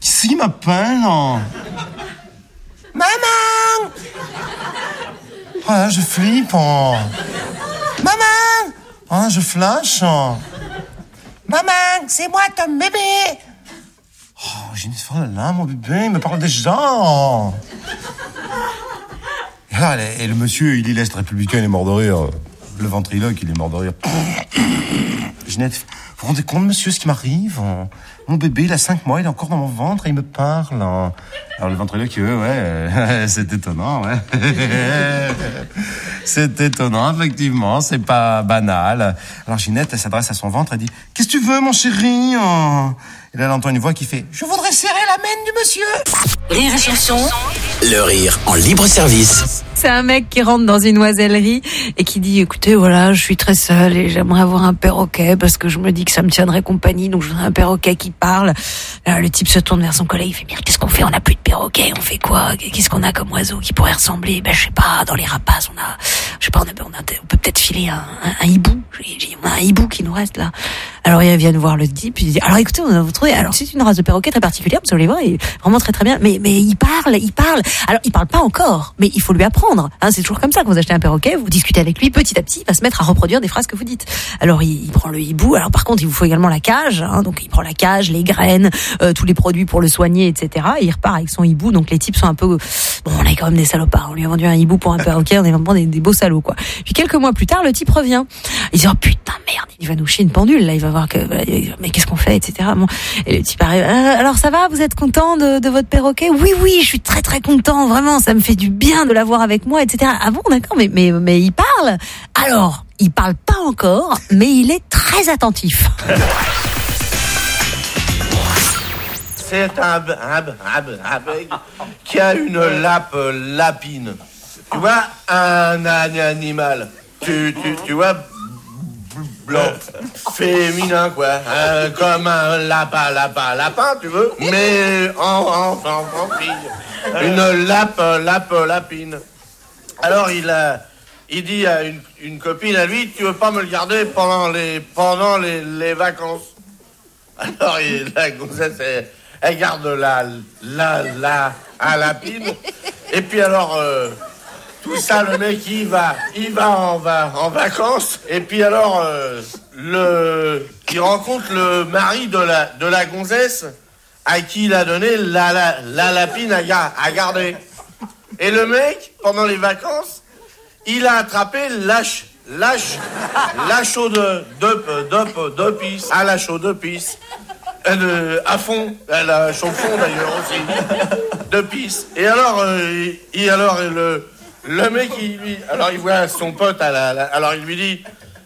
Qui c'est qui m'appelle? Maman! Ah, je flippe. Maman! Ah, je flash. Maman, c'est moi ton bébé. Oh, j'ai une fois là, mon bébé, il me parle déjà. Et le monsieur, il est l'Est républicain, il est mort de rire. Le ventriloque, il est mort de rire. Ginette, vous vous rendez compte, monsieur, ce qui m'arrive? Mon bébé, il a 5 mois, il est encore dans mon ventre et il me parle. Alors le ventriloque, ouais, c'est étonnant, ouais. C'est étonnant, effectivement, c'est pas banal. Alors Ginette, elle s'adresse à son ventre, elle dit « Qu'est-ce que tu veux, mon chéri ?» Et là, elle entend une voix qui fait « Je voudrais serrer la main du monsieur !» Rire et chanson. Le rire en libre service. C'est un mec qui rentre dans une oisellerie et qui dit écoutez, voilà, je suis très seul et j'aimerais avoir un perroquet parce que je me dis que ça me tiendrait compagnie, donc je voudrais un perroquet qui parle. Alors, le type se tourne vers son collègue, il fait qu'est-ce qu'on fait? On n'a plus de perroquet, on fait quoi? Qu'est-ce qu'on a comme oiseau qui pourrait ressembler? Je sais pas, dans les rapaces, on peut peut-être filer un hibou. On a un hibou qui nous reste là. Alors ils viennent voir le type, il dit alors écoutez, on a vous trouvé. Alors c'est une race de perroquet très particulière, vous allez voir, il est vraiment très très bien. Mais il parle. Alors il parle pas encore, mais il faut lui apprendre. C'est toujours comme ça quand vous achetez un perroquet, vous discutez avec lui, petit à petit, il va se mettre à reproduire des phrases que vous dites. Alors il prend le hibou. Alors par contre, il vous faut également la cage. Donc il prend la cage, les graines, tous les produits pour le soigner, etc. Et il repart avec son hibou. Donc les types sont un peu on est quand même des salopards. On lui a vendu un hibou pour un perroquet, on est vraiment des beaux salauds quoi. Puis quelques mois plus tard, le type revient. Il dit oh putain merde, il va nous chier une pendule là, il va voir que mais qu'est-ce qu'on fait, etc. Bon, et le type arrive. Alors ça va, vous êtes content de votre perroquet? Oui, je suis très très content, vraiment, ça me fait du bien de l'avoir avec moi, etc. Ah bon, d'accord, mais il parle. Alors, il parle pas encore, mais il est très attentif. C'est un bec qui a une lapine. Tu vois, un animal. Tu vois, blanc, féminin, quoi. Comme un lapin, tu veux, mais en fille. Une lapine. Alors, il dit à une copine à lui, tu veux pas me le garder pendant les vacances? Alors, la gonzesse, elle garde la lapine. Et puis alors, tout ça, le mec, il va en vacances. Et puis alors, il rencontre le mari de la gonzesse à qui il a donné la lapine à garder. Et le mec, pendant les vacances, il a attrapé la chaude de pisse. À la chaude de pisse. À fond. Elle a chaud fond d'ailleurs aussi. De pisse. Et alors, le mec, il voit son pote alors il lui dit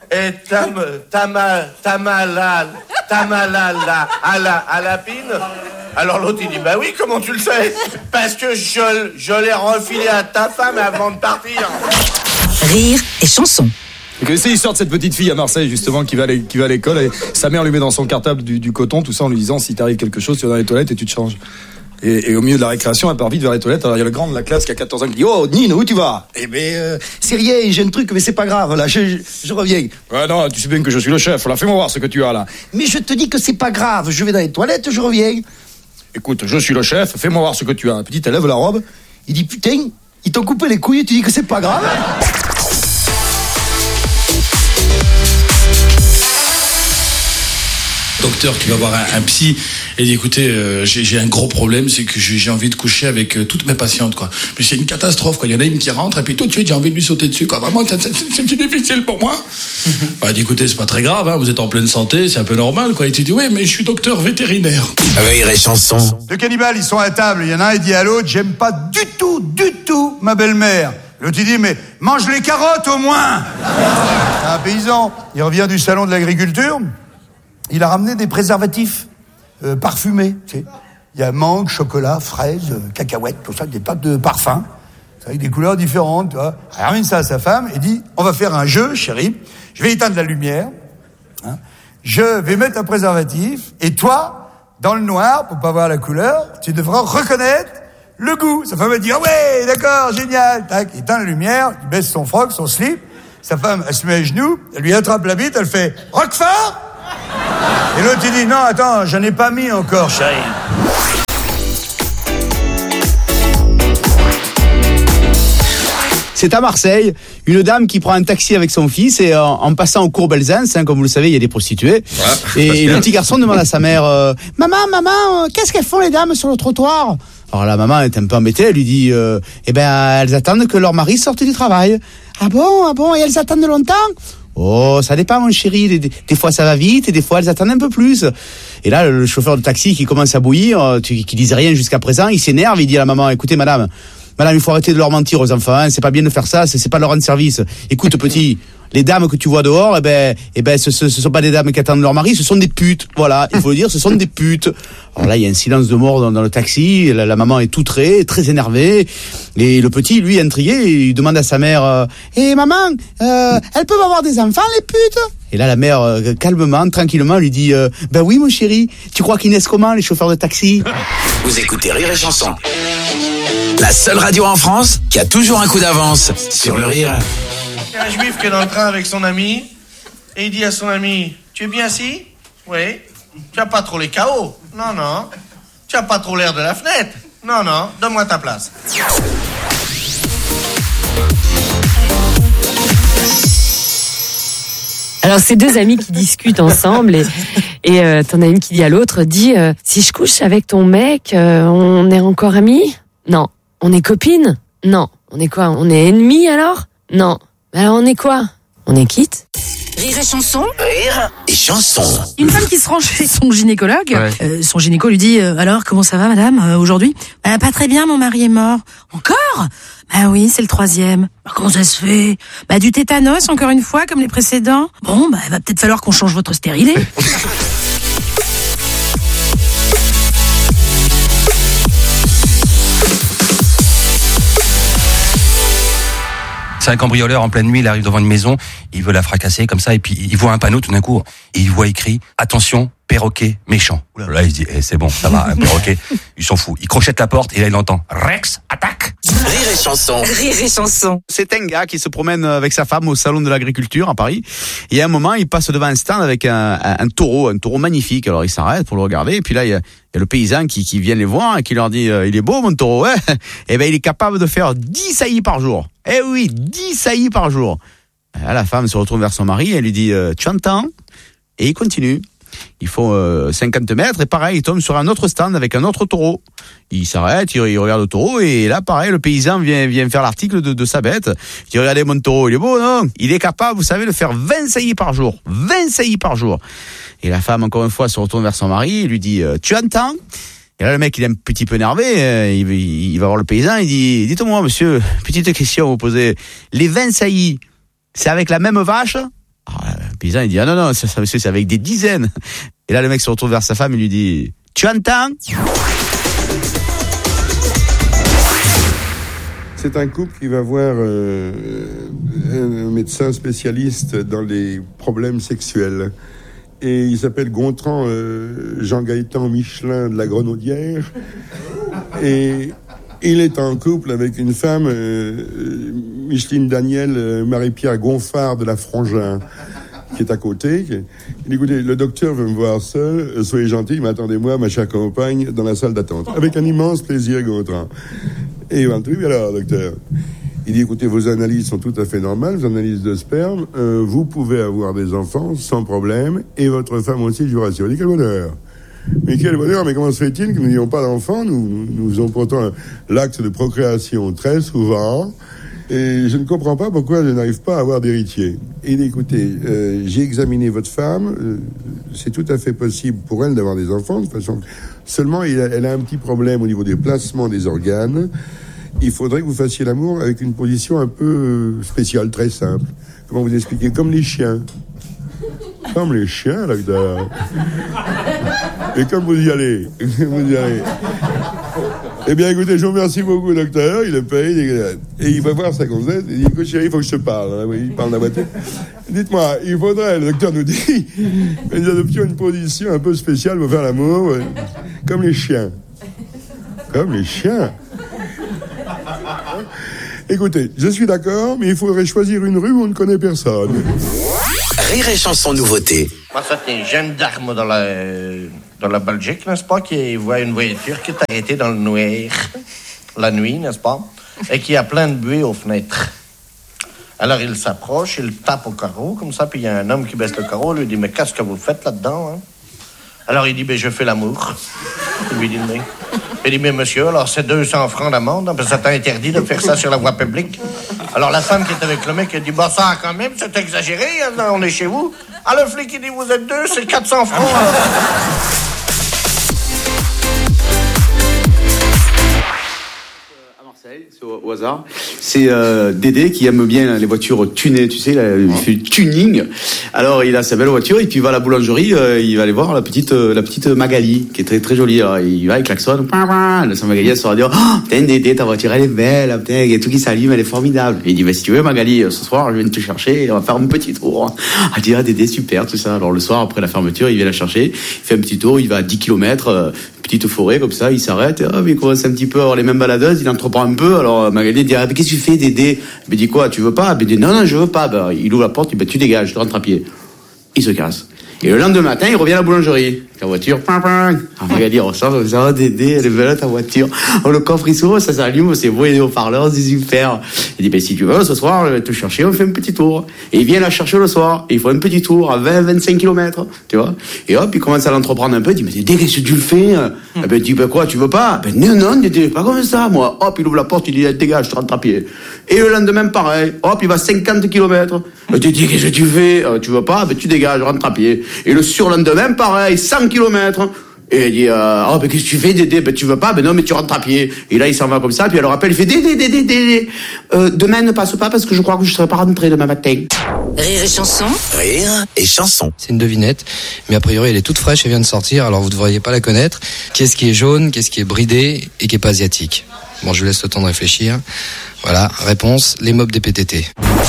à la pine. Alors l'autre il dit bah oui, comment tu le sais? Parce que je l'ai refilé à ta femme avant de partir. Rire et chanson. C'est l'histoire de cette petite fille à Marseille justement qui va à l'école et sa mère lui met dans son cartable du coton, tout ça en lui disant si t'arrive quelque chose tu vas dans les toilettes et tu te changes. Et au milieu de la récréation, elle part vite vers les toilettes. Alors il y a le grand de la classe qui a 14 ans qui dit oh Nino, où tu vas? Eh ben c'est rien, j'ai un truc mais c'est pas grave là, je reviens. Ouais non, tu sais bien que je suis le chef, là fais-moi voir ce que tu as là. Mais je te dis que c'est pas grave, je vais dans les toilettes, je reviens. Écoute, je suis le chef, fais-moi voir ce que tu as. La petite elle lève la robe, il dit putain, ils t'ont coupé les couilles et tu dis que c'est pas grave. Docteur qui va voir un psy et dit écoutez j'ai un gros problème, c'est que j'ai envie de coucher avec toutes mes patientes quoi. Mais c'est une catastrophe quoi, il y en a une qui rentre et puis tout de suite j'ai envie de lui sauter dessus quoi. Vraiment c'est difficile pour moi. Bah dit écoutez c'est pas très grave hein, vous êtes en pleine santé, c'est un peu normal quoi. Et tu dis oui mais je suis docteur vétérinaire. Rire et chanson. Deux cannibales, ils sont à table, il y en a un, il dit à l'autre j'aime pas du tout ma belle-mère. L'autre il dit mais mange les carottes au moins. C'est un paysan, il revient du salon de l'agriculture. Il a ramené des préservatifs parfumés, tu sais. Il y a mangue, chocolat, fraises, cacahuètes, tout ça, des pâtes de parfum, avec des couleurs différentes, tu vois. Il ramène ça à sa femme et dit, on va faire un jeu, chérie. Je vais éteindre la lumière, hein. Je vais mettre un préservatif, et toi, dans le noir, pour pas voir la couleur, tu devras reconnaître le goût. Sa femme va dire, ah ouais, d'accord, génial. Tac, il éteint la lumière, il baisse son froc, son slip. Sa femme, elle se met à genoux, elle lui attrape la bite, elle fait, Roquefort! Et l'autre, il dit, non, attends, j'en ai pas mis encore, chérie. C'est à Marseille, une dame qui prend un taxi avec son fils et en passant au cours Belzance, comme vous le savez, il y a des prostituées. Et le petit garçon demande à sa mère Maman, qu'est-ce qu'elles font les dames sur le trottoir ? Alors la maman est un peu embêtée, elle lui dit elles attendent que leur mari sorte du travail. Ah bon, et elles attendent longtemps ? Oh, ça dépend mon chéri, des fois ça va vite et des fois elles attendent un peu plus. Et là le chauffeur de taxi qui commence à bouillir, qui disait rien jusqu'à présent, il s'énerve, il dit à la maman écoutez madame, il faut arrêter de leur mentir aux enfants, hein, c'est pas bien de faire ça, c'est pas leur rendre service. Écoute petit, les dames que tu vois dehors, ce sont pas des dames qui attendent leur mari, ce sont des putes. Voilà, il faut le dire, ce sont des putes. Alors là, il y a un silence de mort dans le taxi, la maman est très énervée, et le petit, lui, intrigué, il demande à sa mère maman, elles peuvent avoir des enfants, les putes ? Et là, la mère, calmement, tranquillement, lui dit oui, mon chéri, tu crois qu'ils naissent comment, les chauffeurs de taxi ? Vous écoutez Rire et Chanson. La seule radio en France qui a toujours un coup d'avance sur le rire. Il y a un juif qui est dans le train avec son ami et il dit à son ami tu es bien assis ? Oui. Tu as pas trop les KO ? Non. Tu as pas trop l'air de la fenêtre ? Non. Donne-moi ta place. Alors c'est deux amis qui discutent ensemble et t'en as une qui dit à l'autre si je couche avec ton mec, on est encore amis ? Non. On est copines ? Non. On est quoi ? On est ennemis alors ? Non. Alors on est quoi ? On est quitte ? Rire et chanson. Rire et Chanson. Une femme qui se rend chez son gynécologue, son gynéco lui dit alors comment ça va madame aujourd'hui ? Pas très bien, mon mari est mort. Encore ? Oui, c'est le 3e. Comment ça se fait ? Du tétanos encore une fois comme les précédents. Bon, il va peut-être falloir qu'on change votre stérilet. C'est un cambrioleur en pleine nuit, il arrive devant une maison, il veut la fracasser comme ça, et puis il voit un panneau tout d'un coup, et il voit écrit « Attention, perroquet méchant ». Là, il se dit c'est bon, ça va, un perroquet, il s'en fout. Il crochette la porte, et là, il entend « Rex, attaque !» Rire et Chanson. Rire et chanson. C'est un gars qui se promène avec sa femme au salon de l'agriculture à Paris. Et à un moment, il passe devant un stand avec un taureau magnifique. Alors il s'arrête pour le regarder. Et puis là, il y a le paysan qui vient les voir et qui leur dit il est beau mon taureau, ouais. Et il est capable de faire 10 saillies par jour. Eh oui, 10 saillies par jour. Là, la femme se retourne vers son mari et elle lui dit tu entends ? Et il continue. Il faut 50 mètres et pareil, il tombe sur un autre stand avec un autre taureau. Il s'arrête, il regarde le taureau et là pareil, le paysan vient faire l'article de sa bête. Il dit regardez mon taureau, il est beau, non ? Il est capable, vous savez, de faire 20 saillies par jour. 20 saillies par jour. Et la femme, encore une fois, se retourne vers son mari et lui dit tu entends ? Et là, le mec, il est un petit peu énervé, il va voir le paysan, il dit dites-moi monsieur, petite question à vous poser. Les 20 saillies, c'est avec la même vache ? Le paysan il dit non ça c'est avec des dizaines. Et là le mec se retourne vers sa femme et lui dit tu entends ? C'est un couple qui va voir un médecin spécialiste dans les problèmes sexuels et il s'appelle Gontran Jean-Gaëtan Michelin de la Grenaudière et il est en couple avec une femme, Micheline Daniel Marie-Pierre Gonfard de la Frangin, qui est à côté. Il dit, écoutez, le docteur veut me voir seul, soyez gentil, mais attendez-moi, ma chère compagne, dans la salle d'attente. Avec un immense plaisir, Gontran. Et il va me alors, docteur. Il dit, écoutez, vos analyses sont tout à fait normales, vos analyses de sperme, vous pouvez avoir des enfants sans problème, et votre femme aussi, je vous rassure. Il dit, quel bonheur. Mais quel bonheur, mais comment se fait-il que nous n'ayons pas d'enfants ? Nous faisons pourtant l'acte de procréation très souvent, et je ne comprends pas pourquoi je n'arrive pas à avoir d'héritier. Et écoutez, j'ai examiné votre femme, c'est tout à fait possible pour elle d'avoir des enfants, de façon seulement elle a un petit problème au niveau des placements des organes. Il faudrait que vous fassiez l'amour avec une position un peu spéciale, très simple. Comment vous expliquer ? Comme les chiens. Comme les chiens, docteur. Et comme vous y allez. Eh bien, écoutez, je vous remercie beaucoup, docteur. Il le paye. Et il va voir sa gonzesse. Il dit, écoute, chérie, il faut que je te parle. Il parle de la voiture. Dites-moi, il faudrait, le docteur nous dit, que nous adoptions une position un peu spéciale pour faire l'amour. Comme les chiens. Comme les chiens. Écoutez, je suis d'accord, mais il faudrait choisir une rue où on ne connaît personne. Rire et Chanson nouveauté. Moi, c'est un gendarme dans la Belgique, n'est-ce pas, qui voit une voiture qui est arrêtée dans le noir, la nuit, n'est-ce pas, et qui a plein de buée aux fenêtres. Alors il s'approche, il tape au carreau, comme ça, puis il y a un homme qui baisse le carreau, lui dit, mais qu'est-ce que vous faites là-dedans, hein? Alors il dit, ben je fais l'amour. Il lui dit, mais... Il dit, mais monsieur, alors c'est 200 francs d'amende, parce que ça t'a interdit de faire ça sur la voie publique. Alors la femme qui est avec le mec, elle dit, bah ça quand même, c'est exagéré, hein, on est chez vous. Ah, le flic, il dit, vous êtes deux, c'est 400 francs. Au hasard, c'est Dédé qui aime bien les voitures tunées, tu sais, il fait du tuning. Alors il a sa belle voiture et puis il va à la boulangerie, il va aller voir la petite Magali qui est très très jolie. Alors il va, il klaxonne, sa Magali elle sort dire, oh putain Dédé, ta voiture elle est belle, putain il y a tout qui s'allume, elle est formidable. Et il dit bah si tu veux Magali, ce soir je viens te chercher et on va faire un petit tour. Elle dit ah Dédé super tout ça. Alors le soir après la fermeture il vient la chercher, il fait un petit tour, il va à 10 km. Petite forêt comme ça, il s'arrête, il commence un petit peu à avoir les mêmes baladeuses, il entreprend un peu, alors Magali dit, mais qu'est-ce que tu fais Dédé? Il me dit quoi, tu veux pas? Il me dit non, je veux pas. Ben, il ouvre la porte, il dit, tu dégages, tu rentres à pied. Il se casse. Et le lendemain matin, il revient à la boulangerie. La voiture, Magali ressort, ça, Dédé, elle est belle ta voiture. Oh, le coffre il s'ouvre, ça s'allume, c'est beau, il est haut-parleur, c'est super. Il dit, ben si tu veux, ce soir, je vais te chercher, on fait un petit tour. Et il vient la chercher le soir, et il faut un petit tour à 20-25 km, tu vois. Et hop, il commence à l'entreprendre un peu, il dit, mais Dédé, qu'est-ce que tu le fais? Ben, il dit, ben quoi, tu veux pas? Ben non, Dédé, pas comme ça, moi. Hop, il ouvre la porte, il dit, dégage, je rentre à pied. Et le lendemain, pareil, hop, il va 50 km. Ben, tu dis, qu'est-ce que tu fais? Tu veux pas? Ben tu dégages, je rentre à pied. Et le surlendemain, pareil, 100 km. Et il dit, oh, ben qu'est-ce que tu fais, Dédé? Ben tu veux pas? Ben non, mais tu rentres à pied. Et là, il s'en va comme ça, puis elle le rappelle, il fait, Dédé, demain ne passe pas parce que je crois que je serai pas rentré demain matin. Rire et chanson. Rire et chanson. C'est une devinette, mais a priori elle est toute fraîche et vient de sortir, alors vous devriez pas la connaître. Qu'est-ce qui est jaune, qu'est-ce qui est bridé et qui est pas asiatique? Bon, je vous laisse le temps de réfléchir. Voilà, réponse, les mobs des PTT.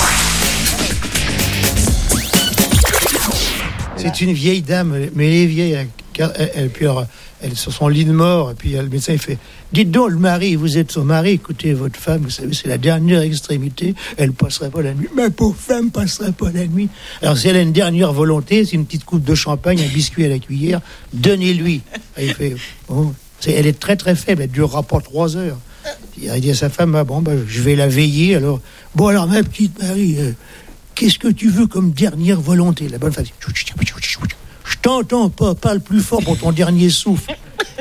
C'est une vieille dame, mais elle est vieille. Elle est sur son lit de mort, et puis le médecin il fait « Dites donc, le mari, vous êtes son mari, écoutez, votre femme, vous savez, c'est la dernière extrémité, elle passerait pas la nuit. Ma pauvre femme passerait pas la nuit. Alors si elle a une dernière volonté, c'est une petite coupe de champagne, un biscuit à la cuillère, donnez-lui. » Il fait oh, elle est très très faible, elle durera pas 3 heures. Il dit à sa femme, je vais la veiller, alors, alors ma petite Marie, qu'est-ce que tu veux comme dernière volonté? La bonne femme dit, je t'entends pas, parle plus fort pour ton dernier souffle.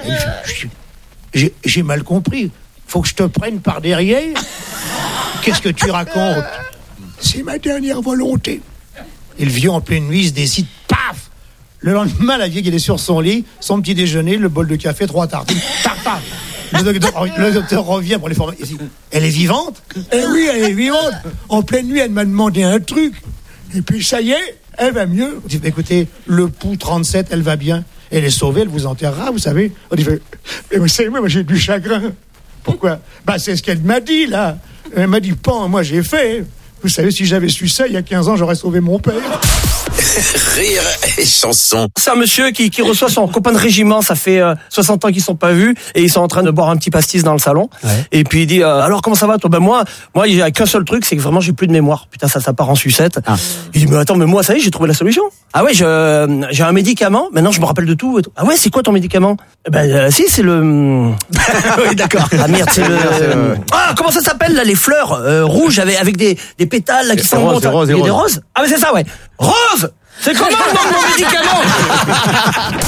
J'ai mal compris. Faut que je te prenne par derrière? Qu'est-ce que tu racontes? C'est ma dernière volonté. Et le vieux en pleine nuit se décide, paf! Le lendemain, la vieille, elle est sur son lit, son petit déjeuner, le bol de café, 3 tartines, tarte. Le docteur revient pour les former. Elle est vivante? Eh oui, elle est vivante. En pleine nuit, elle m'a demandé un truc. Et puis ça y est, elle va mieux. On dit, écoutez, le pouls 37, elle va bien. Elle est sauvée, elle vous enterrera, vous savez. On dit, mais vous savez, moi j'ai du chagrin. Pourquoi? C'est ce qu'elle m'a dit, là. Elle m'a dit, moi j'ai fait. Vous savez, si j'avais su ça, il y a 15 ans, j'aurais sauvé mon père. Rire et chanson. C'est un monsieur qui reçoit son copain de régiment, ça fait 60 ans qu'ils sont pas vus, et ils sont en train de boire un petit pastis dans le salon. Ouais. Et puis il dit, alors comment ça va toi? Moi, il y a qu'un seul truc, c'est que vraiment j'ai plus de mémoire. Putain, ça part en sucette. Ah. Il dit, mais attends, mais moi, ça y est, j'ai trouvé la solution. Ah ouais, j'ai un médicament, maintenant je me rappelle de tout. Ah ouais, c'est quoi ton médicament? Si, c'est le... Oui, d'accord. Ah merde, c'est le... Ah, comment ça s'appelle, là, les fleurs rouges avec des pétales, là, qui sont montés. Il y a des roses. Ah mais c'est ça, ouais. Rose! C'est comment le nom de mon médicament?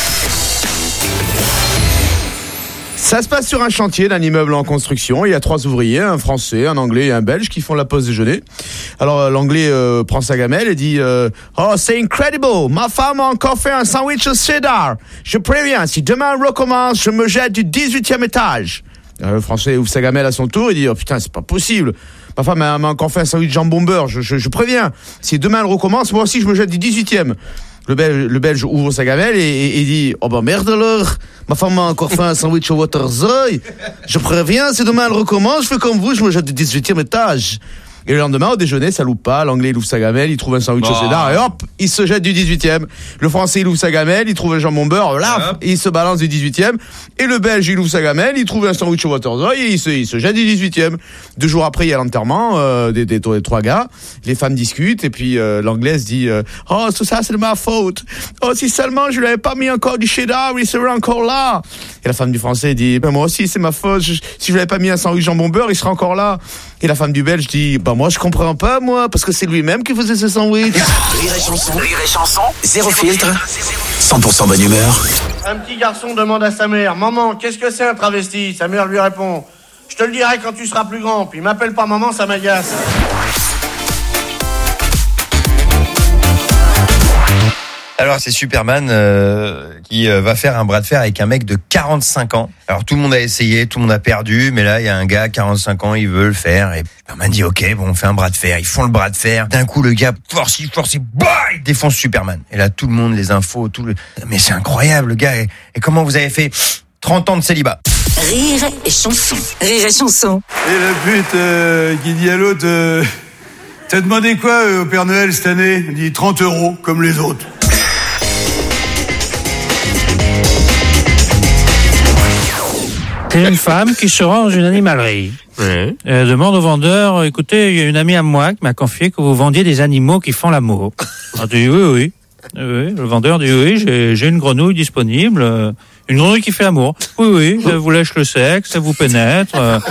Ça se passe sur un chantier d'un immeuble en construction. Il y a 3 ouvriers, un Français, un Anglais et un Belge qui font la pause déjeuner. Alors l'Anglais prend sa gamelle et dit oh, c'est incredible, ma femme a encore fait un sandwich au cheddar. Je préviens, si demain on recommence, je me jette du 18e étage. Le Français ouvre sa gamelle à son tour et dit oh putain, c'est pas possible. Ma femme m'a encore fait un sandwich jambon beurre, je préviens. Si demain elle recommence, moi aussi je me jette du 18e. Le Belge ouvre sa gamelle et dit oh merde alors, ma femme m'a encore fait un sandwich au Waterzooi. Je préviens, si demain elle recommence, je fais comme vous, je me jette du 18e étage. Et le lendemain, au déjeuner, ça loupe pas. L'Anglais, il ouvre sa gamelle, il trouve un sandwich au cheddar, et hop, il se jette du 18e. Le Français, il ouvre sa gamelle, il trouve un jambon beurre, là, il se balance du 18e. Et le Belge, il ouvre sa gamelle, il trouve un sandwich au Waterzooi, et il se jette du 18e. 2 jours après, il y a l'enterrement des 3 gars. Les femmes discutent, et puis l'Anglaise dit oh, tout ça, c'est de ma faute. Oh, si seulement je lui avais pas mis encore du cheddar, il serait encore là. Et la femme du Français dit moi aussi, c'est ma faute. Si je lui avais pas mis un sandwich jambon beurre, il serait encore là. Et la femme du Belge dit moi je comprends pas, moi, parce que c'est lui-même qui faisait ce sandwich. Rire et chanson, zéro filtre, 100% bonne humeur. Un petit garçon demande à sa mère, maman, qu'est-ce que c'est un travesti? Sa mère lui répond, je te le dirai quand tu seras plus grand, puis m'appelle pas maman, ça m'agace. Alors c'est Superman qui va faire un bras de fer avec un mec de 45 ans. Alors tout le monde a essayé, tout le monde a perdu, mais là il y a un gars 45 ans, il veut le faire et Superman dit ok, bon on fait un bras de fer. Ils font le bras de fer. D'un coup le gars force, bah, il défonce Superman. Et là tout le monde, les infos, mais c'est incroyable le gars. Et comment vous avez fait 30 ans de célibat? Rire et chanson. Rire et chanson. Et la pute qui dit à l'autre, t'as demandé quoi au Père Noël cette année? Il dit 30 € comme les autres. C'est une femme qui se rend dans une animalerie. Elle demande au vendeur, écoutez, il y a une amie à moi qui m'a confié que vous vendiez des animaux qui font l'amour. Elle dit oui. Le vendeur dit oui, j'ai une grenouille disponible, une grenouille qui fait l'amour. Oui, elle vous lèche le sexe, elle vous pénètre.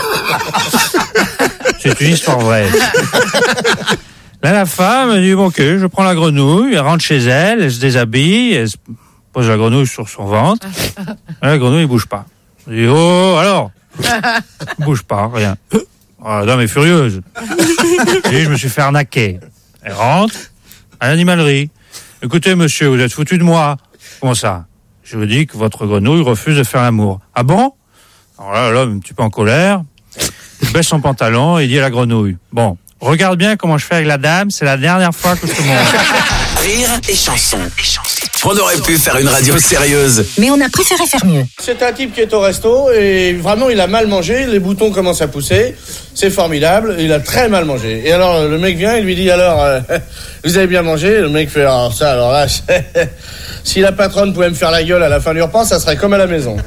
C'est une histoire vraie. Là, la femme, elle dit bon, ok, je prends la grenouille, elle rentre chez elle, elle se déshabille, elle pose la grenouille sur son ventre. La grenouille ne bouge pas. Elle dit oh, alors bouge pas, rien. La dame est furieuse. Et je me suis fait arnaquer. Elle rentre à l'animalerie. Écoutez, monsieur, vous êtes foutu de moi. Comment ça? Je vous dis que votre grenouille refuse de faire l'amour. Ah bon? Alors là, l'homme un petit peu en colère. Il baisse son pantalon et dit à la grenouille. Bon, regarde bien comment je fais avec la dame, c'est la dernière fois que je te montre. Rire et chanson. On aurait pu faire une radio sérieuse. Mais on a préféré faire mieux. C'est un type qui est au resto et vraiment il a mal mangé, les boutons commencent à pousser, c'est formidable, il a très mal mangé. Et alors le mec vient, il lui dit alors, vous avez bien mangé? Le mec fait alors là, si la patronne pouvait me faire la gueule à la fin du repas, ça serait comme à la maison.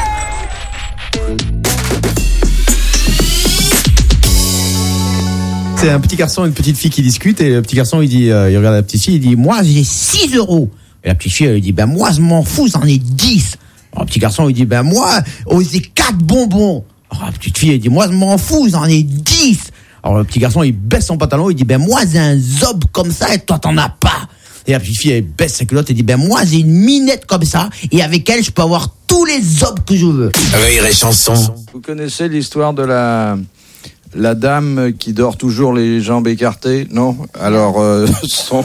C'est un petit garçon et une petite fille qui discutent et le petit garçon il dit, il regarde la petite fille, il dit moi j'ai 6 €. Et la petite fille elle dit ben moi je m'en fous, j'en ai 10. Alors, le petit garçon il dit ben moi j'ai 4 bonbons. Alors la petite fille elle dit moi je m'en fous, j'en ai 10. Alors le petit garçon il baisse son pantalon, il dit ben moi j'ai un zob comme ça et toi t'en as pas. Et la petite fille elle baisse sa culotte et dit ben moi j'ai une minette comme ça et avec elle je peux avoir tous les zobs que je veux. Rire et chanson. Vous connaissez l'histoire de la dame qui dort toujours les jambes écartées? Non? Alors, son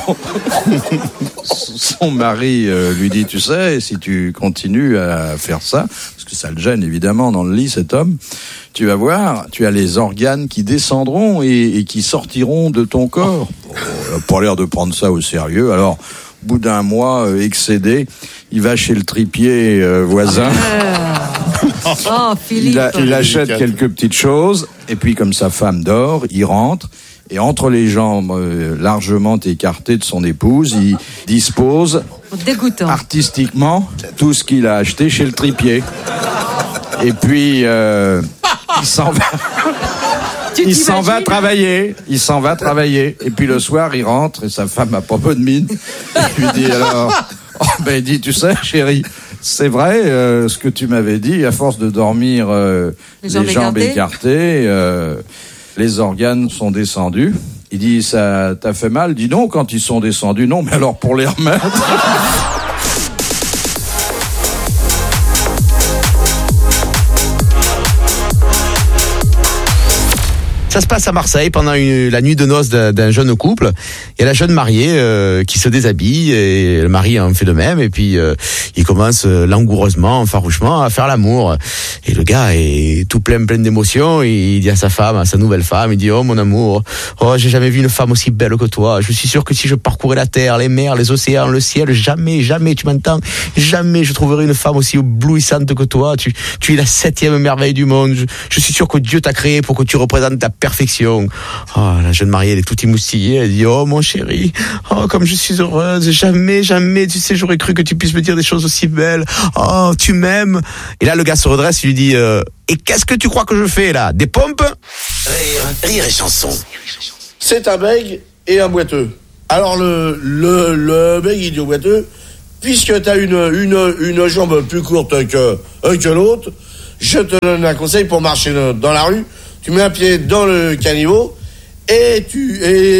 mari lui dit, tu sais, si tu continues à faire ça, parce que ça le gêne évidemment dans le lit, cet homme, tu vas voir, tu as les organes qui descendront et qui sortiront de ton corps. Bon, il n'a pas l'air de prendre ça au sérieux. Alors, au bout d'un mois excédé, il va chez le tripier voisin. Oh, Philippe. Il achète quelques petites choses, et puis comme sa femme dort, il rentre, et entre les jambes largement écartées de son épouse, il dispose dégoûtant artistiquement tout ce qu'il a acheté chez le tripier. Et puis, il s'en va. Il s'en va travailler. Et puis le soir, il rentre, et sa femme a pas peu de mine. Il lui dit alors, il dit, tu sais, chérie, c'est vrai, ce que tu m'avais dit, à force de dormir les jambes écartées, les organes sont descendus. Il dit, ça t'a fait mal? Il dit non, quand ils sont descendus, non, mais alors pour les remettre. Ça se passe à Marseille pendant la nuit de noces d'un jeune couple. Il y a la jeune mariée qui se déshabille et le mari en fait de même. Et puis il commence langoureusement, farouchement à faire l'amour. Et le gars est tout plein d'émotions. Il dit à sa femme, à sa nouvelle femme, il dit oh mon amour, oh j'ai jamais vu une femme aussi belle que toi. Je suis sûr que si je parcourais la terre, les mers, les océans, le ciel, jamais, tu m'entends, jamais je trouverai une femme aussi éblouissante que toi. Tu es la 7e merveille du monde. Je suis sûr que Dieu t'a créé pour que tu représentes ta perfection. Oh, la jeune mariée, elle est toute émoustillée. Elle dit oh mon chéri, oh comme je suis heureuse. Jamais, tu sais, j'aurais cru que tu puisses me dire des choses aussi belles. Oh, tu m'aimes. Et là, le gars se redresse, il lui dit et qu'est-ce que tu crois que je fais là? Des pompes? Rire et chanson. C'est un bègue et un boiteux. Alors le bègue il dit au boiteux, puisque t'as une jambe plus courte que l'autre, je te donne un conseil pour marcher dans la rue. Tu mets un pied dans le caniveau et tu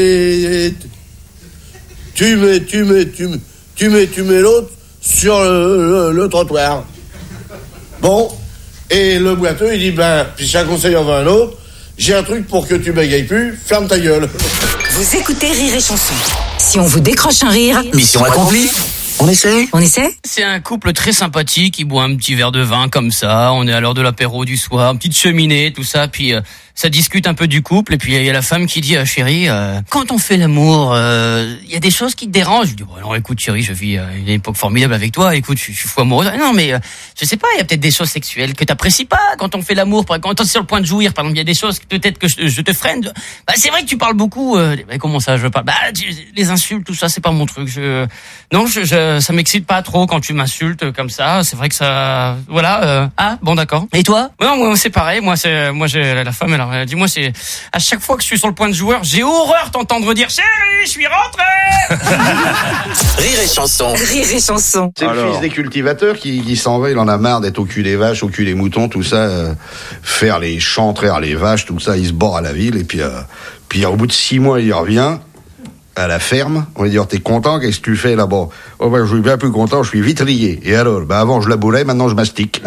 mets l'autre sur le trottoir. Bon, et le boiteux, il dit, puis c'est un conseil envers un autre, j'ai un truc pour que tu bégayes plus, ferme ta gueule. Vous écoutez Rire et Chanson. Si on vous décroche un rire... Mission accomplie. On essaie. C'est un couple très sympathique, ils boivent un petit verre de vin comme ça, on est à l'heure de l'apéro du soir, une petite cheminée, tout ça, puis ça discute un peu du couple, et puis il y a la femme qui dit chérie, quand on fait l'amour, il y a des choses qui te dérangent. Je dis bon alors écoute chérie, je vis une époque formidable avec toi, écoute, je suis fou amoureuse. Non mais je sais pas, il y a peut-être des choses sexuelles que t'apprécies pas quand on fait l'amour, quand t'es sur le point de jouir, par exemple, il y a des choses peut-être que je te freine. C'est vrai que tu parles beaucoup. Comment ça je parle? Les insultes, tout ça, c'est pas mon truc. Non, ça m'excite pas trop quand tu m'insultes comme ça. C'est vrai que ça, voilà. Bon d'accord. Et toi? Non, moi c'est pareil. Moi j'ai la femme. Alors dis-moi, c'est à chaque fois que je suis sur le point de jouer, j'ai horreur t'entendre dire chérie, je suis rentré. Rire et chanson. Rire et Chanson. C'est le fils des cultivateurs qui s'en va, il en a marre d'être au cul des vaches, au cul des moutons, tout ça, faire les champs, traire les vaches, tout ça, il se bord à la ville, et puis au bout de 6 mois, il revient à la ferme, on va dire, t'es content, qu'est-ce que tu fais là-bas? Oh je suis bien plus content, je suis vitrier. Et alors, avant je laboulais, maintenant je mastique.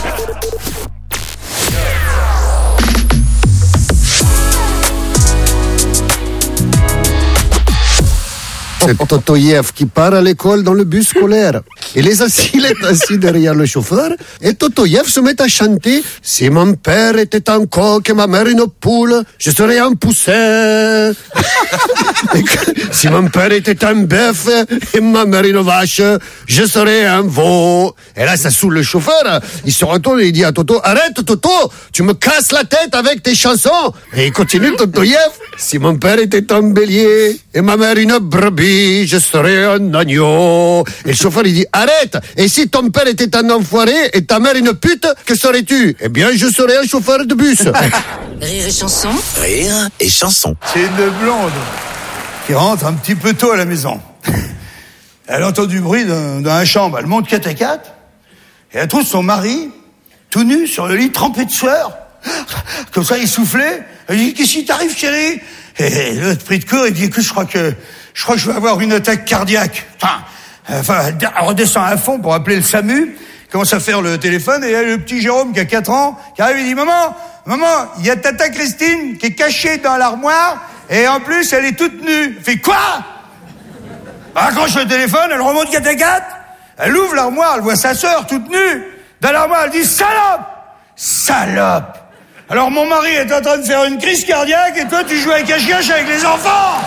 C'est Totoyev qui part à l'école dans le bus scolaire. Il est assis derrière le chauffeur et Totoyev se met à chanter « Si mon père était un coq et ma mère une poule, je serais un poussin. Si mon père était un bœuf et ma mère une vache, je serais un veau. » Et là, ça saoule le chauffeur. Il se retourne et il dit à Toto « Arrête Toto, tu me casses la tête avec tes chansons. » Et il continue Totoyev « Si mon père était un bélier et ma mère une brebis, je serais un agneau. » Et le chauffeur il dit « Arrête, et si ton père était un enfoiré et ta mère une pute, que serais-tu? Eh bien, je serais un chauffeur de bus. » Rire et Chanson. Rire et chanson. C'est une blonde qui rentre un petit peu tôt à la maison. Elle entend du bruit dans la chambre. Elle monte 4 à 4 et elle trouve son mari tout nu sur le lit, trempé de sueur. Comme ça, il soufflait. Elle dit « Qu'est-ce qui t'arrive, chérie ?» Et l'autre pris de court, il dit « Écoute, je crois que je vais avoir une attaque cardiaque. » Enfin, elle redescend à fond pour appeler le SAMU, commence à faire le téléphone, et là, le petit Jérôme qui a 4 ans, qui arrive, il dit « Maman, il y a tata Christine qui est cachée dans l'armoire, et en plus, elle est toute nue. » Elle fait « Quoi ?» Elle accroche le téléphone, elle remonte 4 à 4, elle ouvre l'armoire, elle voit sa sœur toute nue. Dans l'armoire, elle dit « Salope !» Salope. Alors mon mari est en train de faire une crise cardiaque, et toi, tu joues avec un chioche avec les enfants.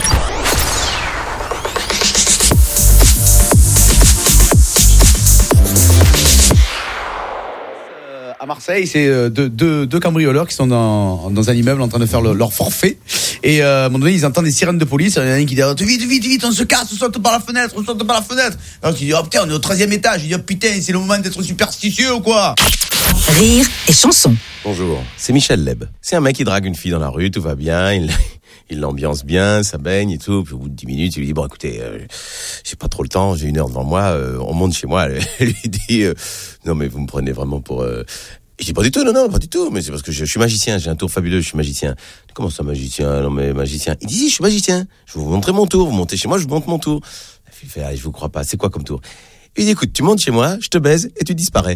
À Marseille, c'est deux cambrioleurs qui sont dans un immeuble en train de faire leur forfait. Et à un moment donné, ils entendent des sirènes de police. Il y en a un qui dit vite, on se casse, on saute par la fenêtre. Alors il dit oh putain, on est au 13e étage. Il dit oh putain, c'est le moment d'être superstitieux ou quoi? Rire et Chanson. Bonjour, c'est Michel Leb. C'est un mec qui drague une fille dans la rue, tout va bien, il l'ambiance bien, ça baigne et tout. Puis au bout de 10 minutes, il lui dit bon écoutez, j'ai pas trop le temps, j'ai 1 heure devant moi, on monte chez moi. Elle lui dit non mais vous me prenez vraiment pour Je dis pas du tout, non, pas du tout, mais c'est parce que je suis magicien, j'ai un tour fabuleux, je suis magicien. Comment ça magicien? Non mais magicien. Il dit si, je suis magicien. Je vais vous montrer mon tour, vous montez chez moi, je vous montre mon tour. Il fait allez, je vous crois pas, c'est quoi comme tour? Il dit écoute, tu montes chez moi, je te baise et tu disparais.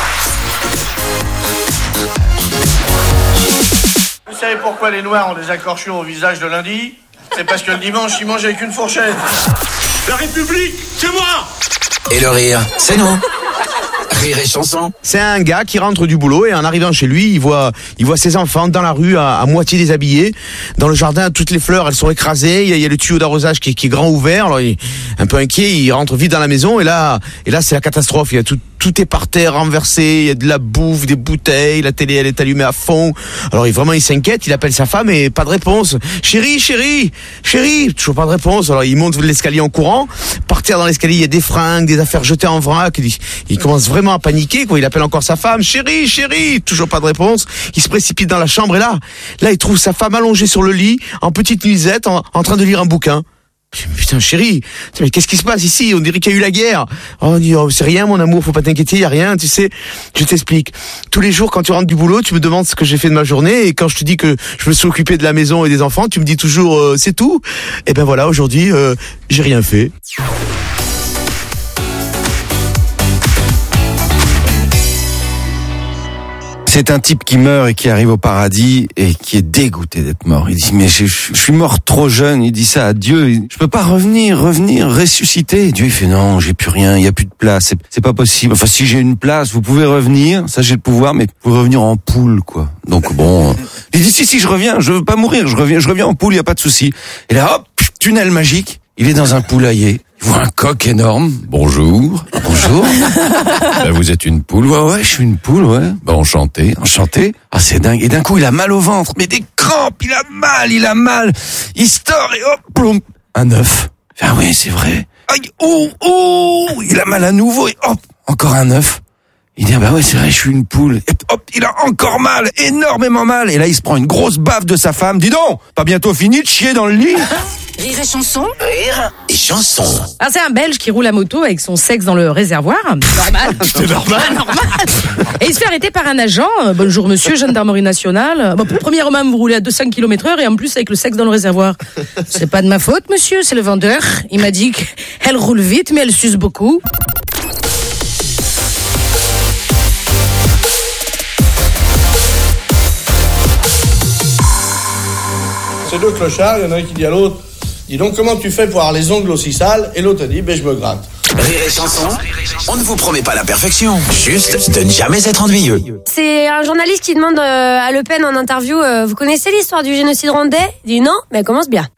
Vous savez pourquoi les Noirs ont des accorchures au visage de lundi? C'est parce que le dimanche, ils mangent avec une fourchette. La République, c'est moi! Et le rire, c'est nous. Rire et chanson. C'est un gars qui rentre du boulot et en arrivant chez lui, il voit ses enfants dans la rue à moitié déshabillés. Dans le jardin, toutes les fleurs, elles sont écrasées. Il y a le tuyau d'arrosage qui est grand ouvert. Alors, il est un peu inquiet, il rentre vite dans la maison et là, c'est la catastrophe. Il y a tout est par terre, renversé. Il y a de la bouffe, des bouteilles. La télé, elle est allumée à fond. Alors, il s'inquiète. Il appelle sa femme et pas de réponse. Chérie, toujours pas de réponse. Alors, il monte l'escalier en courant. Par terre dans l'escalier, il y a des fringues, des affaires jetées en vrac. Il commence vraiment à paniquer, quoi. Il appelle encore sa femme. Chérie, toujours pas de réponse. Il se précipite dans la chambre et là, il trouve sa femme allongée sur le lit, en petite nuisette, en train de lire un bouquin. Putain, chérie, mais qu'est-ce qui se passe ici? On dirait qu'il y a eu la guerre. On dit, c'est rien, mon amour, faut pas t'inquiéter, y a rien, tu sais. Je t'explique. Tous les jours, quand tu rentres du boulot, tu me demandes ce que j'ai fait de ma journée, et quand je te dis que je me suis occupé de la maison et des enfants, tu me dis toujours, c'est tout. Et ben voilà, aujourd'hui, j'ai rien fait. C'est un type qui meurt et qui arrive au paradis et qui est dégoûté d'être mort. Il dit, mais je suis mort trop jeune. Il dit ça à Dieu. Je peux pas revenir, ressusciter. Dieu, il fait, non, j'ai plus rien, il y a plus de place. C'est pas possible. Enfin, si j'ai une place, vous pouvez revenir. Ça, j'ai le pouvoir, mais vous pouvez revenir en poule, quoi. Donc bon. Il dit, si, je reviens. Je veux pas mourir. Je reviens en poule, il y a pas de souci. Et là, hop, tunnel magique. Il est dans un poulailler. Il voit un coq énorme. Bonjour. Ben, vous êtes une poule. Ouais, je suis une poule, ouais. Ben, enchanté. Ah, c'est dingue. Et d'un coup, il a mal au ventre. Mais des crampes. Il a mal. Il se tord et hop, plomb. Un œuf. Ah oui, c'est vrai. Aïe, il a mal à nouveau et hop, encore un œuf. Il dit, ah bah ouais, c'est vrai, je suis une poule. Et hop, il a encore mal, énormément mal. Et là, il se prend une grosse baffe de sa femme. Dis donc, pas bientôt fini de chier dans le lit? Rire et chanson. Rire et chanson. Ah, c'est un Belge qui roule à moto avec son sexe dans le réservoir. Normal. C'est normal. Et il se fait arrêter par un agent. Bonjour monsieur, gendarmerie nationale. Bon, premièrement, vous roulez à 200 km/h et en plus avec le sexe dans le réservoir. C'est pas de ma faute, monsieur, c'est le vendeur. Il m'a dit qu'elle roule vite, mais elle suce beaucoup. C'est deux clochards, il y en a un qui dit à l'autre, dis donc comment tu fais pour avoir les ongles aussi sales? Et l'autre a dit, je me gratte. Rire et chanson, on ne vous promet pas la perfection, juste de ne jamais être ennuyeux. C'est un journaliste qui demande à Le Pen en interview, vous connaissez l'histoire du génocide rwandais? Il dit non, mais elle commence bien.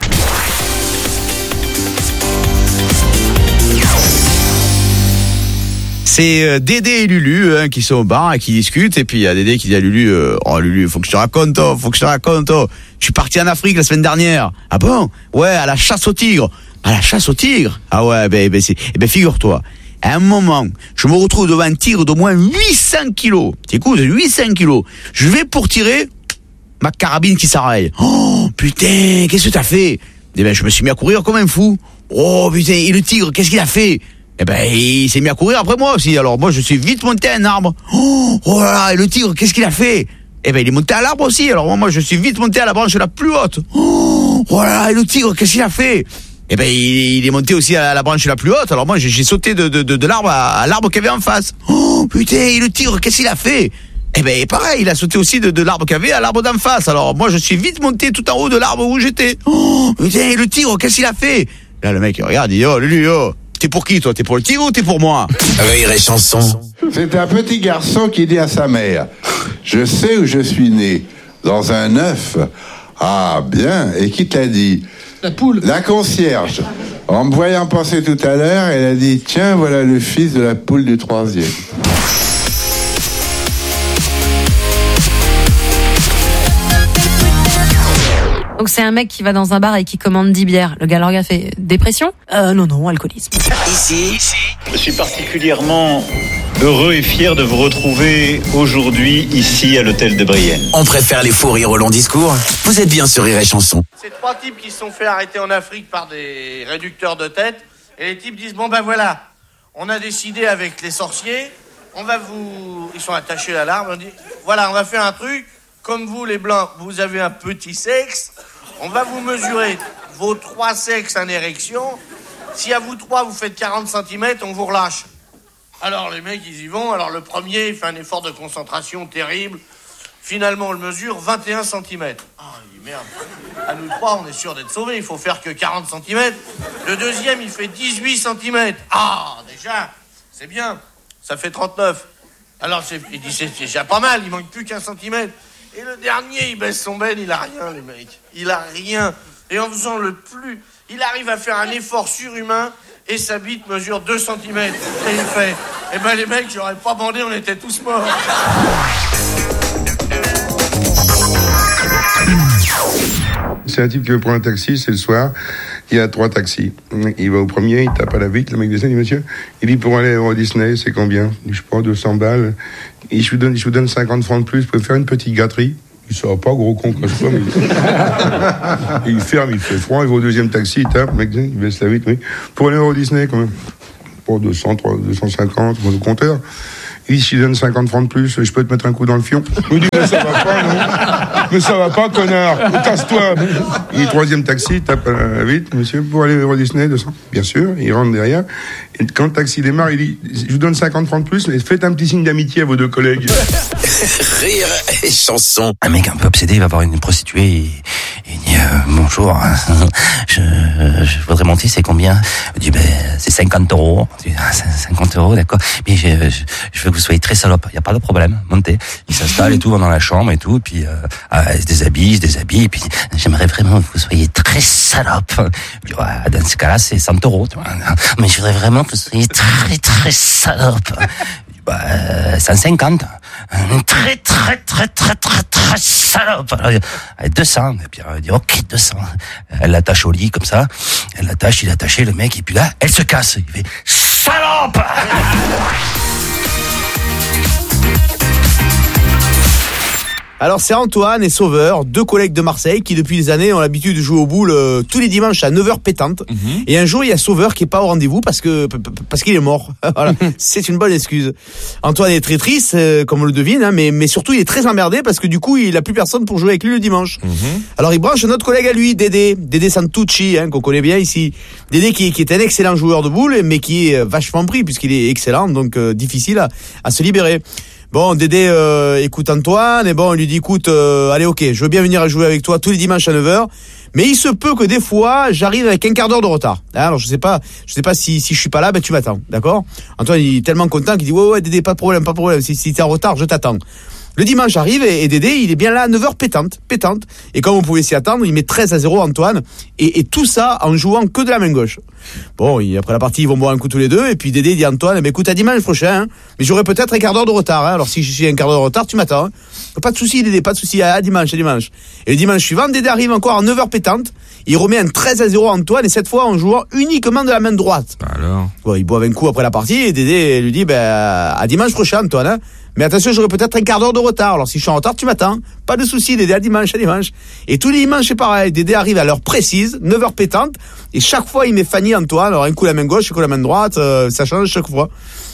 C'est Dédé et Lulu qui sont au bar et qui discutent. Et puis il y a Dédé qui dit à Lulu, oh Lulu, faut que je te raconte. Je suis parti en Afrique la semaine dernière. Ah bon? Ouais, à la chasse au tigre. À la chasse au tigre? Ah ouais, figure-toi. À un moment, je me retrouve devant un tigre d'au moins 800 kilos. T'écoutes, 800 kilos. Je vais pour tirer, ma carabine qui s'arrête. Oh putain, qu'est-ce que t'as fait? Eh ben, je me suis mis à courir comme un fou. Oh putain, et le tigre, qu'est-ce qu'il a fait? Eh ben, il s'est mis à courir après moi aussi. Alors moi, je suis vite monté à un arbre. Oh là là, et le tigre, qu'est-ce qu'il a fait? Eh ben, il est monté à l'arbre aussi. Alors moi, je suis vite monté à la branche la plus haute. Oh là là, et le tigre, qu'est-ce qu'il a fait? Eh ben, il est monté aussi à la branche la plus haute. Alors moi, j'ai sauté de l'arbre à l'arbre qu'il y avait en face. Oh putain, et le tigre, qu'est-ce qu'il a fait? Eh ben, pareil, il a sauté aussi de l'arbre qu'il y avait à l'arbre d'en face. Alors moi, je suis vite monté tout en haut de l'arbre où j'étais. Oh putain, et le tigre, qu'est-ce qu'il a fait? Là, le mec, il regarde, il dit, oh Lulu, oh. T'es pour qui, toi? T'es pour le tigre ou t'es pour moi? Rire et chanson. C'est un petit garçon qui dit à sa mère, je sais où je suis né, dans un œuf. Ah, bien. Et qui t'a dit? La poule. La concierge. En me voyant passer tout à l'heure, elle a dit, tiens, voilà le fils de la poule du 3e. Donc c'est un mec qui va dans un bar et qui commande 10 bières. Le gars leur gars fait dépression? Non, alcoolisme. Ici, je suis particulièrement heureux et fier de vous retrouver aujourd'hui ici à l'hôtel de Brienne. on préfère les fous rires au long discours. Vous êtes bien sur Rire et chanson. C'est trois types qui se sont fait arrêter en Afrique par des réducteurs de tête. Et les types disent, bon ben voilà, on a décidé avec les sorciers, ils sont attachés à l'arbre, on dit, voilà, on va faire un truc, comme vous les blancs, vous avez un petit sexe, on va vous mesurer vos 3 sexes en érection, si à vous 3 vous faites 40 cm, on vous relâche. Alors les mecs ils y vont, alors le premier il fait un effort de concentration terrible, finalement on le mesure 21 cm. Ah, il dit merde, à nous 3 on est sûr d'être sauvés, il faut faire que 40 cm. Le deuxième il fait 18 cm. Ah, déjà, c'est bien, ça fait 39. Alors il dit c'est déjà pas mal, il manque plus qu'un centimètre. Et le dernier, il baisse son ben, il a rien, les mecs. Il a rien. Et en faisant le plus, il arrive à faire un effort surhumain et sa bite mesure 2 cm. Et il fait, eh ben les mecs, j'aurais pas bandé, on était tous morts. C'est un type qui veut prendre un taxi, c'est le soir. Il y a 3 taxis. Il va au premier, il tape à la vitre, le mec descend, il dit monsieur, il dit pour aller au Disney, c'est combien? Il dit je prends 200 balles. Et je vous donne 50 francs de plus, vous pouvez faire une petite gâterie. Il sort pas, gros con, cache-toi. Mais... Et il ferme, il fait froid, il va au deuxième taxi, il tape, mec, il baisse la vitre, oui. Pour aller au Disney, quand même. Pour 200, 250, mon compteur. Il dit, si je donne 50 francs de plus, je peux te mettre un coup dans le fion. Je me dis, mais ça va pas, non? Mais ça va pas, connard. Casse-toi. Il est troisième taxi, il tape vite, monsieur, pour aller au Disney, 200. Bien sûr, il rentre derrière. Et quand le taxi démarre, il dit, je vous donne 50 francs de plus, mais faites un petit signe d'amitié à vos deux collègues. Rire et chanson. Un mec un peu obsédé, il va voir une prostituée, il dit, bonjour, je voudrais monter, c'est combien? Il dit, c'est 50 €. Il dit, 50 €, d'accord. Mais je veux que vous soyez très salope. Il n'y a pas de problème, montez. Il s'installe et tout, va dans la chambre et tout, et puis, il se déshabille, et puis, j'aimerais vraiment que vous soyez très salope. Il dit, ouais, dans ce cas-là, c'est 100 €, tu vois. Mais je voudrais vraiment que vous soyez très, très salope. 150. Très, très, très, très, très, très salope. Alors, 200. Et puis, elle dit, ok, 200. Elle l'attache au lit, comme ça. Elle l'attache, il est attaché, le mec, et puis là, elle se casse. Il fait, salope! Alors c'est Antoine et Sauveur, deux collègues de Marseille qui depuis des années ont l'habitude de jouer aux boules tous les dimanches à 9h pétante. Et un jour il y a Sauveur qui est pas au rendez-vous parce qu'il est mort. Voilà, c'est une bonne excuse. Antoine est très triste, comme on le devine, hein, mais surtout il est très emmerdé parce que du coup il a plus personne pour jouer avec lui le dimanche. Alors il branche un autre collègue à lui, Dédé Santucci, hein, qu'on connaît bien ici. Dédé qui est un excellent joueur de boules mais qui est vachement pris puisqu'il est excellent, donc difficile à se libérer. Bon, Dédé écoute Antoine, et bon, il lui dit, écoute, allez, ok, je veux bien venir jouer avec toi tous les dimanches à 9h, mais il se peut que des fois, j'arrive avec un quart d'heure de retard. Alors, je sais pas si je suis pas là, tu m'attends, d'accord? Antoine, il est tellement content qu'il dit, ouais, Dédé, pas de problème, si t'es en retard, je t'attends. Le dimanche arrive et Dédé, il est bien là à 9h pétante. Et comme on pouvait s'y attendre, il met 13-0 Antoine. Et tout ça en jouant que de la main gauche. Bon, après la partie, ils vont boire un coup tous les deux. Et puis Dédé dit à Antoine, écoute, à dimanche prochain, hein, mais j'aurai peut-être un quart d'heure de retard. Hein. Alors si je suis un quart d'heure de retard, tu m'attends. Hein. Pas de souci, Dédé, pas de souci. À dimanche. Et le dimanche suivant, Dédé arrive encore à 9h pétante. Il remet un 13-0 Antoine. Et cette fois, en jouant uniquement de la main droite. Alors bon, il boit un coup après la partie. Et Dédé lui dit, à dimanche prochain, Antoine. Hein. Mais attention, j'aurai peut-être un quart d'heure de retard. Alors si je suis en retard, tu m'attends. Pas de souci, Dédé, à dimanche. Et tous les dimanches, c'est pareil. Dédé arrive à l'heure précise, 9h pétante. Et chaque fois, il met Fanny Antoine. Alors un coup la main gauche, un coup la main droite. Ça change chaque fois.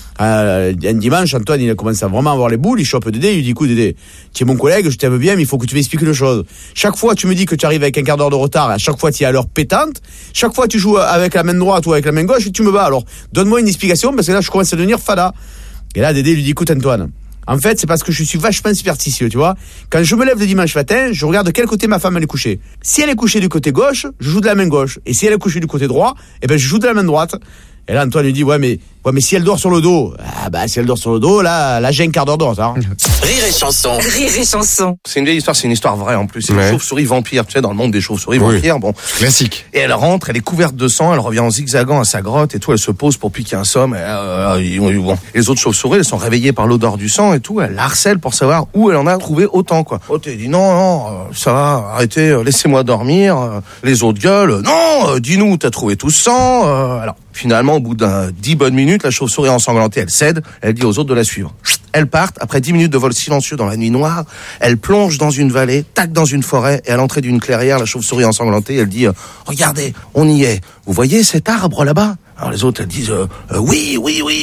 Un dimanche, Antoine, il a commencé à vraiment avoir les boules. Il chope Dédé. Il lui dit, écoute, Dédé, tu es mon collègue, je t'aime bien, mais il faut que tu m'expliques une chose. Chaque fois, tu me dis que tu arrives avec un quart d'heure de retard. À chaque fois, tu es à l'heure pétante. Chaque fois, tu joues avec la main droite ou avec la main gauche et tu me bats. Alors, donne-moi une explication parce que là, je commence à devenir fada. Et là, Dédé lui dit, écoute, Antoine. En fait, c'est parce que je suis vachement superstitieux, tu vois. Quand je me lève le dimanche matin, je regarde de quel côté ma femme elle est couchée. Si elle est couchée du côté gauche, je joue de la main gauche. Et si elle est couchée du côté droit, je joue de la main droite. Et là, Antoine lui dit, ouais, mais si elle dort sur le dos, si elle dort sur le dos, là, j'ai un quart d'heure de retard. Rire et chanson. Rire et chanson. C'est une vieille histoire, c'est une histoire vraie en plus. C'est une chauve-souris vampire, tu sais, dans le monde des chauves-souris vampires, bon. Classique. Et elle rentre, elle est couverte de sang, elle revient en zigzagant à sa grotte et tout, elle se pose pour piquer un somme. Et les autres chauves-souris, elles sont réveillées par l'odeur du sang et tout, elles la harcèlent pour savoir où elle en a trouvé autant, quoi. Oh, t'es dit, non, ça va, arrêtez, laissez-moi dormir. Les autres gueulent, non, dis-nous où t'as trouvé tout ce sang. Alors, finalement, au bout d'un 10 bonnes minutes, la chauve-souris ensanglantée, elle cède, elle dit aux autres de la suivre. Elles partent, après 10 minutes de vol silencieux dans la nuit noire, elle plonge dans une vallée, tac dans une forêt, et à l'entrée d'une clairière, la chauve-souris ensanglantée, elle dit, regardez, on y est. Vous voyez cet arbre là-bas? Alors les autres, elles disent, oui.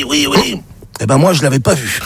Eh ben moi, je l'avais pas vu.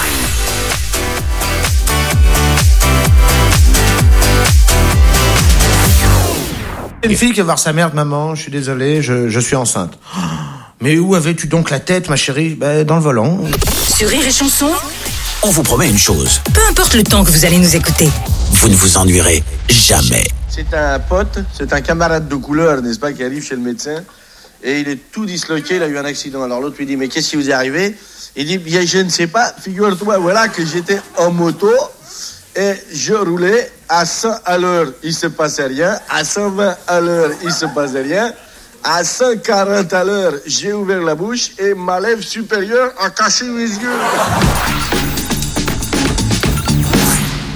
Une fille qui va voir sa mère, maman, je suis désolé, je suis enceinte. Mais où avais-tu donc la tête, ma chérie? Dans le volant. Sur Rire et Chanson, On vous promet une chose. peu importe le temps que vous allez nous écouter. Vous ne vous ennuierez jamais. C'est un pote, c'est un camarade de couleur, n'est-ce pas, qui arrive chez le médecin. Et il est tout disloqué, il a eu un accident. Alors l'autre lui dit, mais qu'est-ce qui vous est arrivé? Il dit, bien, je ne sais pas, figure-toi, voilà que j'étais en moto et je roulais à 100 à l'heure, il se passait rien. À 120 à l'heure, il se passait rien. À 140 à l'heure, j'ai ouvert la bouche et ma lèvre supérieure a caché mes yeux.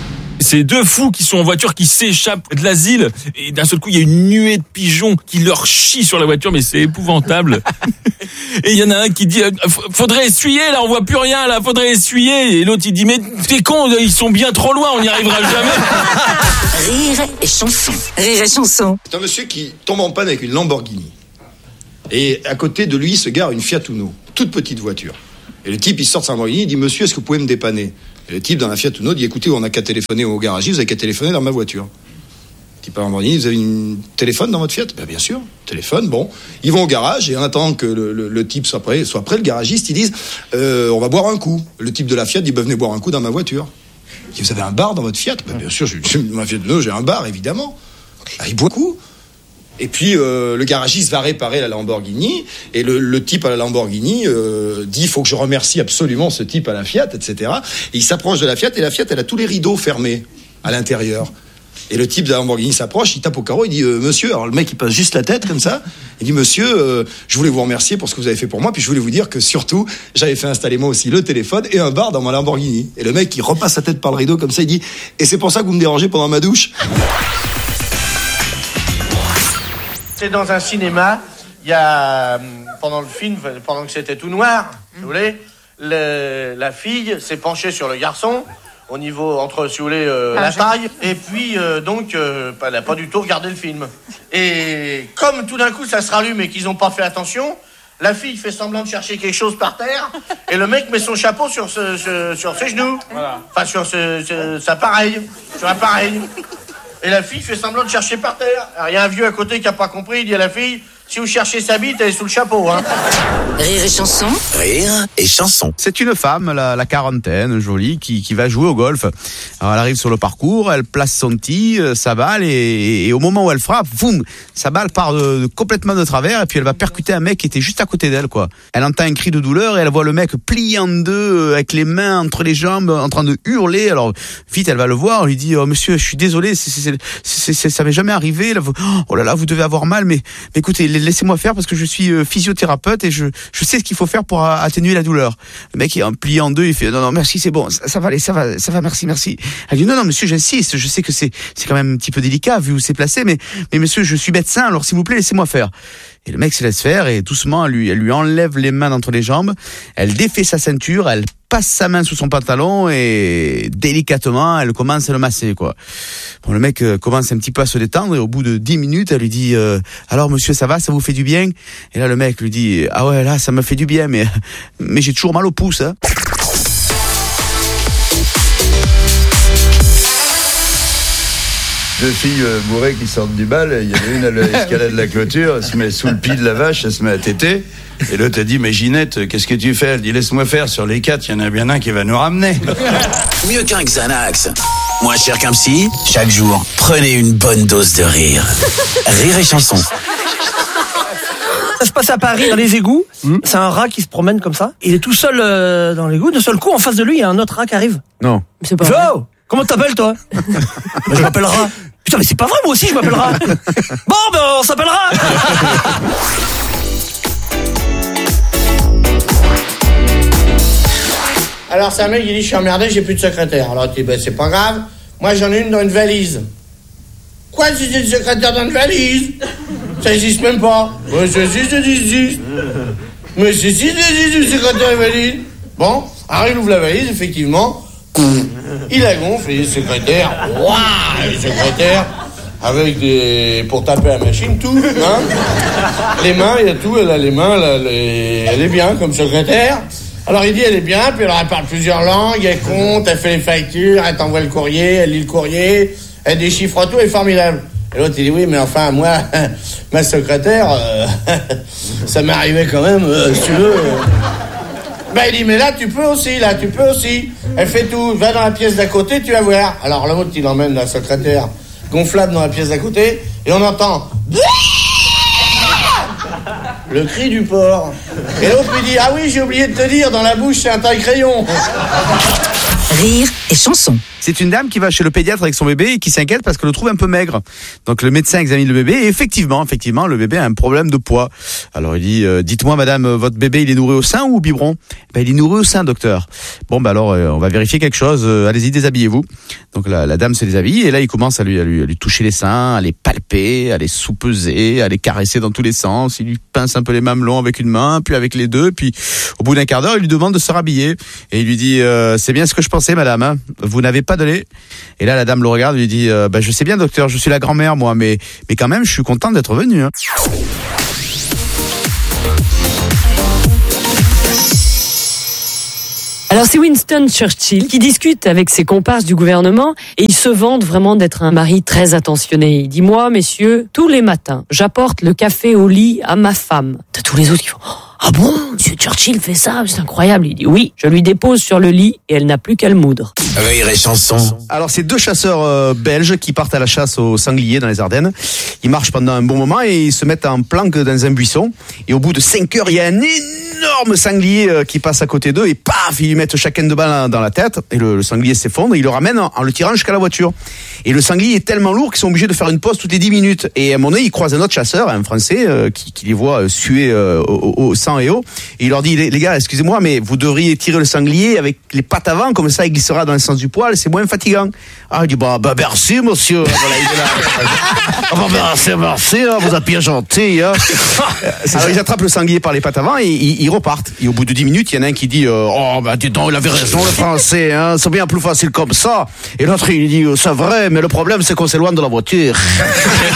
c'est deux fous qui sont en voiture, qui s'échappent de l'asile, et d'un seul coup, il y a une nuée de pigeons qui leur chient sur la voiture, mais c'est épouvantable. Et il y en a un qui dit, faudrait essuyer, là, on voit plus rien, là, faudrait essuyer. Et l'autre, il dit, mais t'es con, ils sont bien trop loin, on n'y arrivera jamais. Rire et chanson. Rire et chanson. C'est un monsieur qui tombe en panne avec une Lamborghini. Et à côté de lui se gare une Fiat Uno, toute petite voiture. Et le type, il sort de sa Lamborghini, il dit, monsieur, est-ce que vous pouvez me dépanner? Et le type, dans la Fiat Uno, dit, écoutez, on n'a qu'à téléphoner au garagiste, vous avez qu'à téléphoner dans ma voiture. Le type à Lamborghini, vous avez un téléphone dans votre Fiat? Ben, bien sûr, téléphone, bon. Ils vont au garage, et en attendant que le type soit prêt, le garagiste, ils disent, on va boire un coup. Le type de la Fiat dit, venez boire un coup dans ma voiture. Il dit, vous avez un bar dans votre Fiat? Ben, bien sûr, ma Fiat Uno, j'ai un bar, évidemment. Ben, il boit un coup. Et puis le garagiste va réparer la Lamborghini et le type à la Lamborghini dit il faut que je remercie absolument ce type à la Fiat, etc. Et il s'approche de la Fiat et la Fiat elle a tous les rideaux fermés à l'intérieur. Et le type de la Lamborghini s'approche, il tape au carreau, il dit monsieur, alors le mec il passe juste la tête comme ça, il dit monsieur, je voulais vous remercier pour ce que vous avez fait pour moi, puis je voulais vous dire que surtout j'avais fait installer moi aussi le téléphone et un bar dans ma Lamborghini. Et le mec il repasse sa tête par le rideau comme ça, il dit et c'est pour ça que vous me dérangez pendant ma douche? C'est dans un cinéma, il y a, pendant le film, pendant que c'était tout noir, si vous voulez, la fille s'est penchée sur le garçon, au niveau, entre, si vous voulez, la taille, et puis, elle n'a pas du tout regardé le film. Et comme tout d'un coup ça se rallume et qu'ils n'ont pas fait attention, la fille fait semblant de chercher quelque chose par terre, et le mec met son chapeau sur ses genoux, voilà. Enfin sur sa pareille, sur un pareil. Et la fille fait semblant de chercher par terre. Alors il y a un vieux à côté qui a pas compris, il dit à la fille, si vous cherchez sa bite, elle est sous le chapeau, hein. Rire et chanson. Rire et chanson. C'est une femme, la quarantaine, jolie, qui va jouer au golf. Alors elle arrive sur le parcours, elle place son tee, sa balle, et au moment où elle frappe, boum, sa balle part complètement de travers, et puis elle va percuter un mec qui était juste à côté d'elle, quoi. Elle entend un cri de douleur, et elle voit le mec plié en deux, avec les mains entre les jambes, en train de hurler. Alors vite, elle va le voir, elle lui dit, oh monsieur, je suis désolé, ça m'est jamais arrivé, là, oh là là, vous devez avoir mal, mais écoutez, laissez-moi faire parce que je suis physiothérapeute et je sais ce qu'il faut faire pour atténuer la douleur. Le mec est plié en deux, il fait non merci, c'est bon, ça va aller, ça va, merci. Elle dit non monsieur, j'insiste, je sais que c'est quand même un petit peu délicat vu où c'est placé, mais monsieur, je suis médecin, alors s'il vous plaît, laissez-moi faire. Et le mec se laisse faire et doucement elle lui enlève les mains d'entre les jambes, elle défait sa ceinture, elle passe sa main sous son pantalon et délicatement elle commence à le masser, quoi. Bon, le mec commence un petit peu à se détendre et au bout de 10 minutes elle lui dit alors monsieur, ça va, ça vous fait du bien? Et là le mec lui dit ah ouais, là ça me fait du bien, mais j'ai toujours mal au pouce, hein. Deux filles bourrées qui sortent du bal, il y en a une à l'escalade de la clôture, elle se met sous le pied de la vache, elle se met à téter. Et l'autre a dit, mais Ginette, qu'est-ce que tu fais? Elle dit, laisse-moi faire, sur les 4, il y en a bien un qui va nous ramener. Mieux qu'un Xanax, moins cher qu'un psy, chaque jour, prenez une bonne dose de rire. Rire et chanson. Ça se passe à Paris, dans les égouts. C'est un rat qui se promène comme ça. Il est tout seul dans l'égout. D'un seul coup, en face de lui, il y a un autre rat qui arrive. Non. C'est pas vrai. Oh, comment t'appelles, toi? Je m'appelle Rat. Putain, mais c'est pas vrai, moi aussi, je m'appelle Rat. Bon, ben, on s'appellera. Alors c'est un mec qui dit je suis emmerdé, j'ai plus de secrétaire. Alors tu dis ben c'est pas grave, moi j'en ai une dans une valise. Quoi, c'est une secrétaire dans une valise? Ça existe même pas. Ouais, ça existe. Mais c'est si, une secrétaire dans une valise. Bon, alors il ouvre la valise, effectivement. Il la gonfle, et les secrétaires, waouh, les secrétaires, avec des, pour taper à la machine, tout, hein. Les mains, il y a tout, elle a les mains, elle est bien comme secrétaire. Alors il dit elle est bien, puis alors elle parle plusieurs langues, elle compte, elle fait les factures, elle t'envoie le courrier, elle lit le courrier, elle déchiffre tout, elle est formidable. Et l'autre il dit oui mais enfin moi, ma secrétaire, ça m'est arrivé quand même, si tu veux. Ben il dit mais là tu peux aussi. Elle fait tout, va dans la pièce d'à côté, tu vas voir. Alors l'autre il emmène la secrétaire gonflable dans la pièce d'à côté, et on entend le cri du porc. Et l'autre lui dit ah oui j'ai oublié de te dire, dans la bouche c'est un taille-crayon. Rire et chanson. C'est une dame qui va chez le pédiatre avec son bébé et qui s'inquiète parce qu'elle le trouve un peu maigre. Donc le médecin examine le bébé et effectivement, le bébé a un problème de poids. Alors il dit, dites-moi madame, votre bébé il est nourri au sein ou au biberon? Il est nourri au sein, docteur. Bon, alors on va vérifier quelque chose. Allez-y, déshabillez-vous. Donc la dame se déshabille et là il commence à lui toucher les seins, à les palper, à les soupeser, à les caresser dans tous les sens. Il lui pince un peu les mamelons avec une main, puis avec les deux, puis au bout d'un quart d'heure, il lui demande de se rhabiller et il lui dit c'est bien ce que je pensais madame, hein. Vous n'avez pas de lait? Et là la dame le regarde et lui dit je sais bien docteur, je suis la grand-mère moi, mais quand même je suis contente d'être venue, hein. Alors c'est Winston Churchill qui discute avec ses comparses du gouvernement et il se vante vraiment d'être un mari très attentionné. Il dit, moi, messieurs, tous les matins, j'apporte le café au lit à ma femme. T'as tous les autres qui font, ah bon, monsieur Churchill fait ça, c'est incroyable. Il dit, oui, je lui dépose sur le lit et elle n'a plus qu'à le moudre. Rire et chanson. Alors c'est deux chasseurs belges qui partent à la chasse au sanglier dans les Ardennes. Ils marchent pendant un bon moment et ils se mettent en planque dans un buisson. Et au bout de 5 heures, il y a un énorme sanglier qui passe à côté d'eux et paf, ils lui mettent chacun de balles dans la tête. Et le sanglier s'effondre et ils le ramènent en le tirant jusqu'à la voiture. Et le sanglier est tellement lourd qu'ils sont obligés de faire une pause toutes les 10 minutes. Et à un moment donné, ils croisent un autre chasseur, un Français, qui les voit suer au sang et eau. Et il leur dit, les gars, excusez-moi, mais vous devriez tirer le sanglier avec les pattes avant, comme ça il glissera dans le sens du poil, c'est moins fatigant. Ah, il dit, bah merci monsieur. Voilà, il est là. Merci, hein, vous êtes bien gentil. Hein. Alors ils attrapent le sanglier par les pattes avant et ils repartent. Et au bout de 10 minutes, il y en a un qui dit, dis donc, il avait raison le Français, hein, c'est bien plus facile comme ça. Et l'autre il dit, c'est vrai, mais le problème c'est qu'on s'éloigne de la voiture.